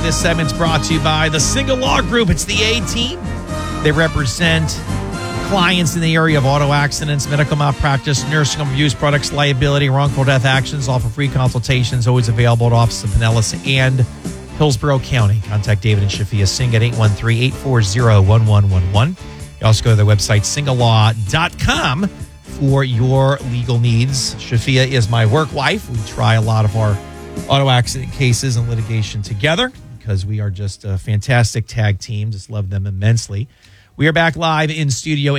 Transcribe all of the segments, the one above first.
This segment's brought to you by the Single Law Group. It's the A team. They represent clients in the area of auto accidents, medical malpractice, nursing home abuse, products liability, wrongful death actions, all for free consultations, always available at Office of Pinellas and Hillsborough County. Contact David and Shafia Singh at 813-840-1111. You also go to their website, singlelaw.com, for your legal needs. Shafia is my work wife. We try a lot of our auto accident cases and litigation together because we are just a fantastic tag team. Just love them immensely. We are back live in studio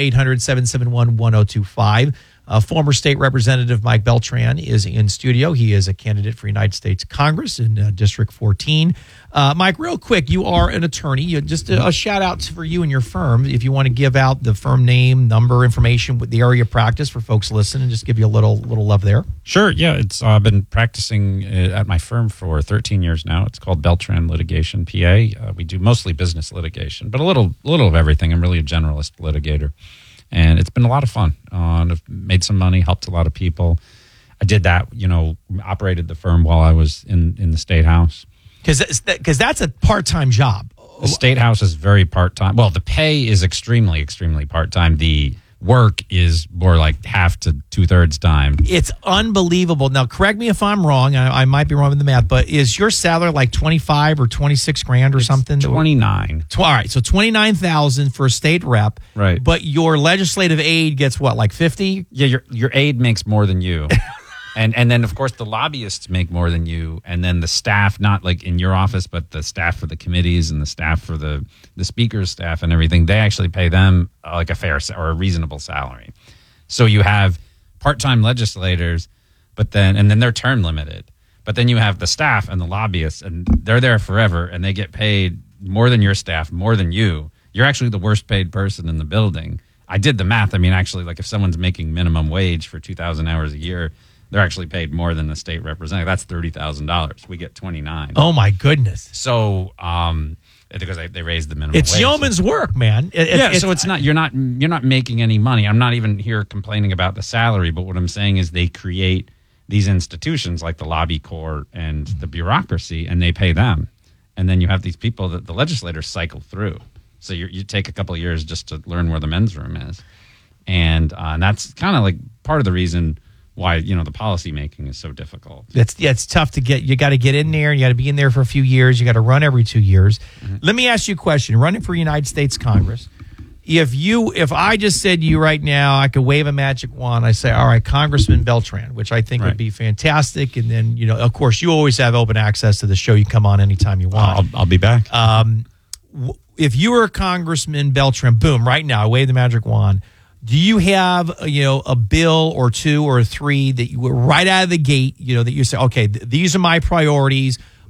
800-771-1025. Former state representative Mike Beltran is in studio. He is a candidate for United States Congress in District 14. Mike, real quick, you are an attorney. Just a shout out for you and your firm. If you want to give out the firm name, number, information with the area of practice for folks listening, and just give you a little love there. Sure. Yeah, it's been practicing at my firm for 13 years now. It's called Beltran Litigation, PA. We do mostly business litigation, but a little of everything. I'm really a generalist litigator. And it's been a lot of fun. I've made some money, helped a lot of people. I did that, operated the firm while I was in the State House. Because that's a part-time job. The State House is very part-time. Well, the pay is extremely, extremely part-time. The work is more like half to two-thirds time. It's unbelievable. Now, correct me if I'm wrong. I might be wrong with the math, but is your salary like 25 or 26 grand or something? 29. All right, so 29,000 for a state rep. Right. But your legislative aide gets what, like 50? Yeah, your aide makes more than you. And then, of course, the lobbyists make more than you. And then the staff, not like in your office, but the staff for the committees and the staff for the speaker's staff and everything, they actually pay them like a fair or a reasonable salary. So you have part-time legislators, and then they're term limited. But then you have the staff and the lobbyists, and they're there forever, and they get paid more than your staff, more than you. You're actually the worst paid person in the building. I did the math. I mean, actually, like if someone's making minimum wage for 2,000 hours a year, they're actually paid more than the state representative. That's $30,000. We get 29. Oh my goodness! So, because they raised the minimum. It's wage. yeoman's work, man. So it's not you're not making any money. I'm not even here complaining about the salary, but what I'm saying is they create these institutions like the lobby corps and the bureaucracy, and they pay them, and then you have these people that the legislators cycle through. So you take a couple of years just to learn where the men's room is, and that's kind of like part of the reason why the policy making is so difficult. It's tough to get. You got to get in there. You got to be in there for a few years. You got to run every 2 years. Mm-hmm. Let me ask you a question. Running for United States Congress, if I just said to you right now, I could wave a magic wand. I say, all right, Congressman Beltran, which I think would be fantastic. And then of course, you always have open access to the show. You come on anytime you want. I'll be back. If you were Congressman Beltran, boom, right now, I wave the magic wand. Do you have, a bill or two or three that you were right out of the gate, that you say, okay, these are my priorities.